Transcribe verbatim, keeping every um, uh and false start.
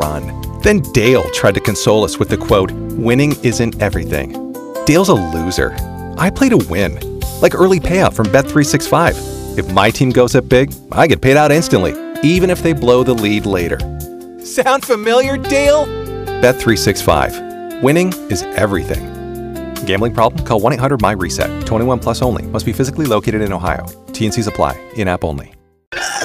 run. Then Dale tried to console us with the quote, "Winning isn't everything." Dale's a loser. I play to win, like early payout from Bet three sixty-five. If my team goes up big, I get paid out instantly, even if they blow the lead later. Sound familiar, Dale? Bet three sixty-five. Winning is everything. Gambling problem? Call one eight hundred M Y RESET. twenty-one plus only. Must be physically located in Ohio. T and Cs apply. In-app only.